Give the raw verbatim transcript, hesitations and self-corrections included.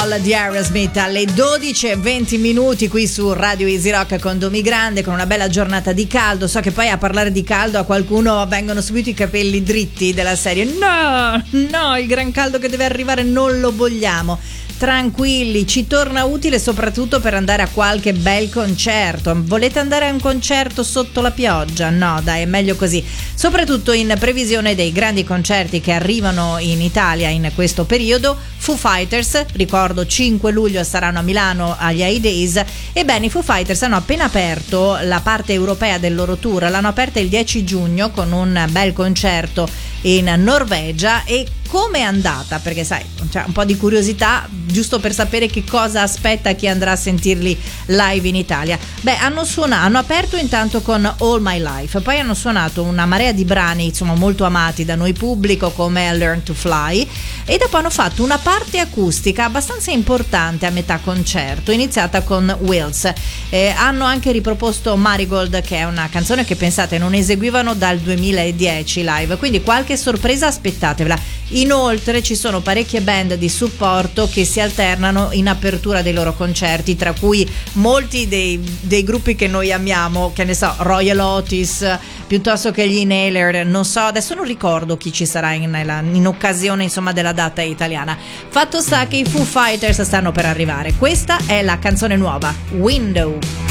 Di Aerosmith alle dodici e venti minuti qui su Radio Easy Rock con Domi Grande, con una bella giornata di caldo. So che poi a parlare di caldo a qualcuno vengono subito i capelli dritti della serie. No, no, il gran caldo che deve arrivare non lo vogliamo. Tranquilli, ci torna utile soprattutto per andare a qualche bel concerto. Volete andare a un concerto sotto la pioggia? No, dai, è meglio così. Soprattutto in previsione dei grandi concerti che arrivano in Italia in questo periodo. Foo Fighters, ricordo cinque luglio saranno a Milano agli A I Days. Ebbene, i Foo Fighters hanno appena aperto la parte europea del loro tour. L'hanno aperta il dieci giugno con un bel concerto in Norvegia. E come è andata? Perché sai, c'è un po' di curiosità giusto per sapere che cosa aspetta chi andrà a sentirli live in Italia. Beh, hanno suonato, hanno aperto intanto con All My Life, poi hanno suonato una marea di brani insomma molto amati da noi pubblico come Learn to Fly, e dopo hanno fatto una parte acustica abbastanza importante a metà concerto, iniziata con Wills. Eh, hanno anche riproposto Marigold, che è una canzone che pensate non eseguivano dal duemiladieci live, quindi qualche sorpresa aspettatevela. Inoltre ci sono parecchie band di supporto che si alternano in apertura dei loro concerti, tra cui molti dei, dei gruppi che noi amiamo, che ne so, Royal Otis, piuttosto che gli Inhaler, non so, adesso non ricordo chi ci sarà in, in occasione insomma della data italiana. Fatto sta che i Foo Fighters stanno per arrivare. Questa è la canzone nuova, Window.